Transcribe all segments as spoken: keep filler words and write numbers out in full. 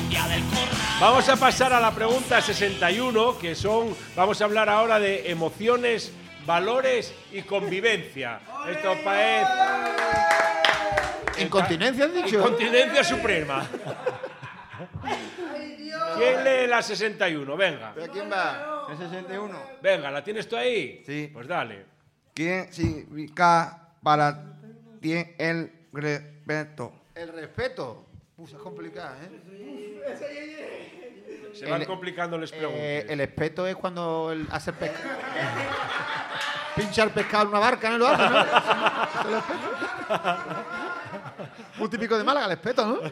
Vamos a pasar a la pregunta sesenta y uno, que son, vamos a hablar ahora de emociones, valores y convivencia. Esto es... ¿Incontinencia has dicho? Incontinencia suprema. ¿Quién lee la sesenta y uno? Venga. ¿Pero quién va? ¿El sesenta y uno? Venga, ¿la tienes tú ahí? Sí. Pues dale. ¿Quién significa para ti el respeto? El respeto. Uf, es complicado, ¿eh? Se van El- complicando las preguntas. Eh, el respeto es cuando el, hace pesca. Pincha el pescado en una barca, ¿no? Lo hace, ¿no? Es el respeto. Muy típico de Málaga, el respeto, ¿no?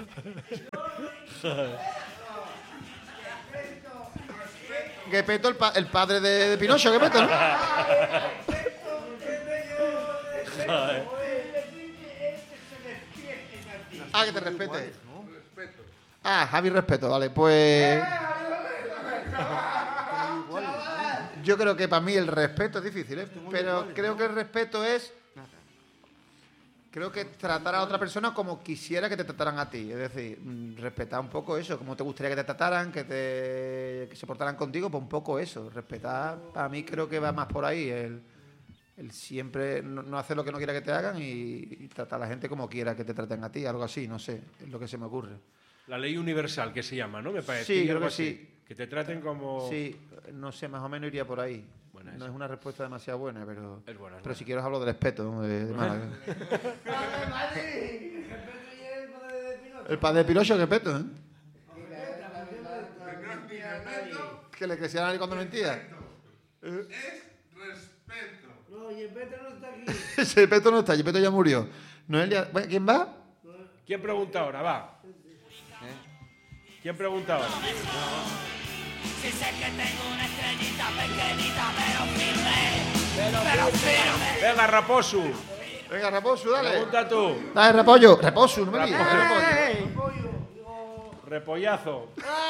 Gepetto, el, pa- el padre de, de Pinocho, Gepetto, ¿no? Ah, que te respete. Ah, Javi respeto, vale, pues... Yo creo que para mí el respeto es difícil, ¿eh? Pero creo que el respeto es... Creo que tratar a otra persona como quisiera que te trataran a ti. Es decir, mm, respetar un poco eso, como te gustaría que te trataran, que te que se portaran contigo, pues un poco eso. Respetar, para mí creo que va más por ahí. El, el siempre no, no hacer lo que no quiera que te hagan y, y tratar a la gente como quiera que te traten a ti, algo así, no sé, es lo que se me ocurre. La ley universal, que se llama, ¿no? Me parece. Sí, creo algo que así. sí. Que te traten como... Sí, no sé, más o menos iría por ahí. Buena No esa. es una respuesta demasiado buena, pero, Es buena, es pero buena. si quiero os hablo del respeto, ¿no? de, de Málaga. El padre de Pirocho, que peto, ¿eh? Que le crecía la nariz cuando mentía. Es respeto. No, y el Peto no está aquí. Ese peto no está, Gepetto ya murió. Noelia, bueno, ¿quién va? ¿Quién pregunta ahora? Va. ¿Quién pregunta ahora? Si sé que tengo una estrellita pequeñita, pero firme, pero firme. Venga, Raposu. Venga, Raposo, dale. Pregunta tú. Dale, Repollo. Reposo, no me digas. Repollazo.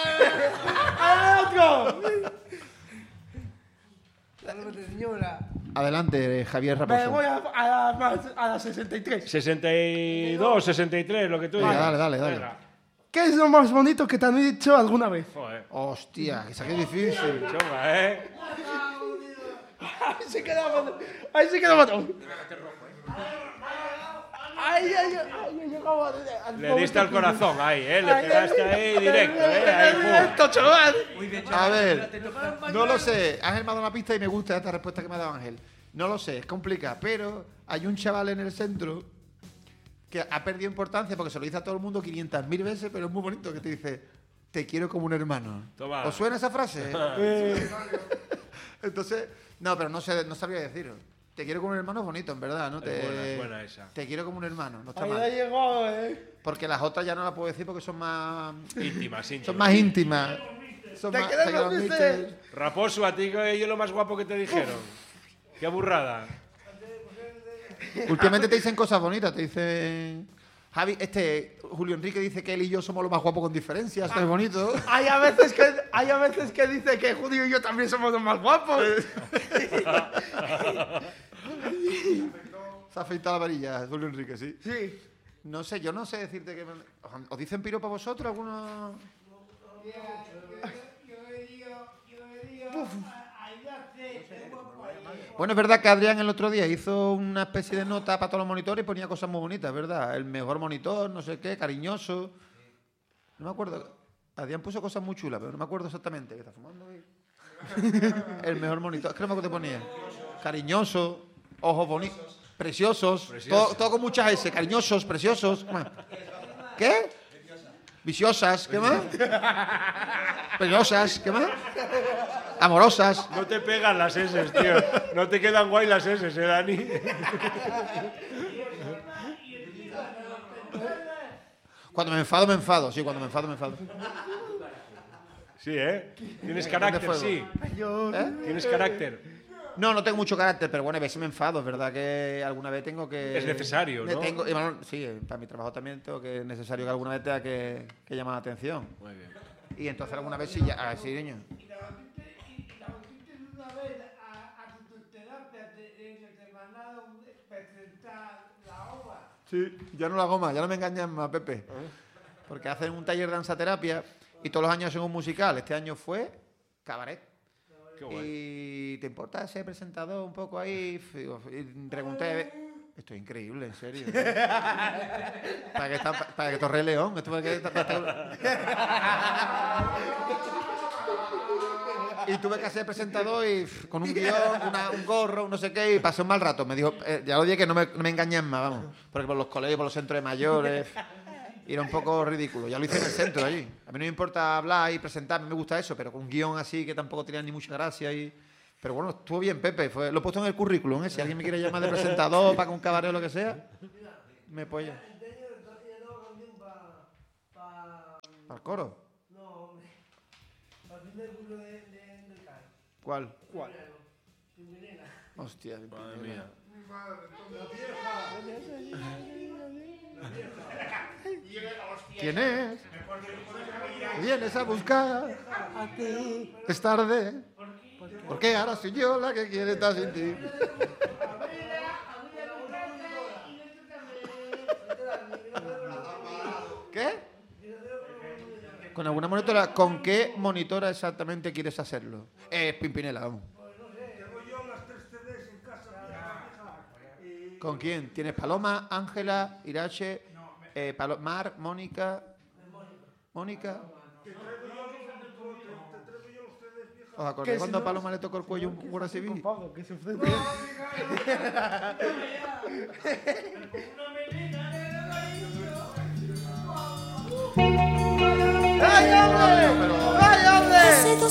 Salve, señora. Adelante, Javier Me Raposo. voy a, a, la, a la sesenta y tres. sesenta y dos, sesenta y tres, lo que tú Venga, digas. dale, dale, dale. Venga. ¿Qué es lo más bonito que te han dicho alguna vez? Joder. Hostia, que saque difícil. Chunga, ¿eh? Ahí se queda matón. Ahí se queda matón. Ay, ay, ay, ay, llegaba al Le diste al corazón ahí, ¿eh? Le Ay, pegaste ay, ahí directo, ¿eh? Ahí, pum. Directo, chaval. A ver, no lo sé. Ángel me ha dado una pista y me gusta esta respuesta que me ha dado Ángel. No lo sé, es complicado. Pero hay un chaval en el centro que ha perdido importancia porque se lo dice a todo el mundo quinientas mil veces, pero es muy bonito que te dice, te quiero como un hermano. Toma. ¿Os suena esa frase? Entonces, no, pero no sé, no sabría deciros. Te quiero como un hermano es bonito, en verdad, ¿no? Te, buena, es buena esa. Te quiero como un hermano, no está Ahí la mal. llegó, eh. Porque las otras ya no las puedo decir porque son más... Íntimas, íntimas. Son más íntimas. Son Te más... queremos, te dice. queremos, Raposo, a ti que es lo más guapo que te dijeron. Qué burrada. Últimamente te dicen cosas bonitas, te dicen... Javi, este, Julio Enrique dice que él y yo somos los más guapos con diferencias, esto es bonito. Hay a veces que hay a veces que dice que Julio y yo también somos los más guapos. Se ha afeitado la varilla, Julio Enrique, sí. Sí. No sé, yo no sé decirte que... ¿Os dicen piropa vosotros algunos? Bueno, es verdad que Adrián el otro día hizo una especie de nota para todos los monitores y ponía cosas muy bonitas, ¿verdad? El mejor monitor, no sé qué, cariñoso. No me acuerdo. Adrián puso cosas muy chulas, pero no me acuerdo exactamente. ¿Qué está fumando ahí? El mejor monitor. Es que no me acuerdo qué ponía. Cariñoso, ojos bonitos, preciosos. Precioso. Todo, todo con muchas S. Cariñosos, preciosos. ¿Qué más? ¿Qué? Viciosas. ¿Qué más? Peligrosas. ¿Qué más? Amorosas. No te pegan las S, tío. No te quedan guay las S, ¿eh, Dani? Cuando me enfado, me enfado. Sí, cuando me enfado, me enfado. Sí, ¿eh? Tienes ¿Dónde carácter, fuego? sí. ¿Eh? Tienes carácter. No, no tengo mucho carácter, pero bueno, a veces me enfado. Es verdad que alguna vez tengo que... Es necesario, me ¿no? tengo- y bueno, sí, para mi trabajo también tengo que es necesario que alguna vez tenga que, que llamar la atención. Muy bien. Y entonces alguna vez sí, ya... Ah, sí, niño. Y la batiste y la batiste una vez a, a tu terapia en el que te mandaron presentar la obra. Sí, ya no la hago más, ya no me engañan más, Pepe. porque hacen un taller de danzaterapia y todos los años hacen un musical. Este año fue cabaret. Qué guay. Y ¿te importa ser presentador un poco ahí? Y pregunté, esto es increíble, en serio. para que está, para que Torre León, esto para que está, para y tuve que ser presentador y pff, con un guión, una, un gorro, un no sé qué, y pasé un mal rato. Me dijo, eh, ya lo dije que no me, no me engañen más, vamos. Porque por los colegios, por los centros de mayores, y era un poco ridículo. Ya lo hice en el centro allí. A mí no me importa hablar y presentarme, me gusta eso, pero con un guión así que tampoco tenía ni mucha gracia. Y... Pero bueno, estuvo bien, Pepe. Fue... Lo he puesto en el currículum, ¿eh? Si alguien me quiere llamar de presentador para un cabaret o lo que sea, me apoya. ¿Para el coro? No, hombre. Para el primer curso de, de, del C A E. ¿Cuál? ¿Cuál? Pimpinela. Hostia, Madre mía. ¿Quién es? Vienes a buscar. Es tarde. Porque ahora soy yo la que quiere estar sin ti. ¿Qué? ¿Con alguna monitora? ¿Con qué monitora exactamente quieres hacerlo? Es Pimpinela, vamos. ¿Con quién? ¿Tienes Paloma, Ángela, Irache, eh, Palo- Mar, Mónica? ¿Mónica? ¿Os acordáis cuando a Paloma le tocó el cuello un guardia civil? ¡Ay, hombre! Pero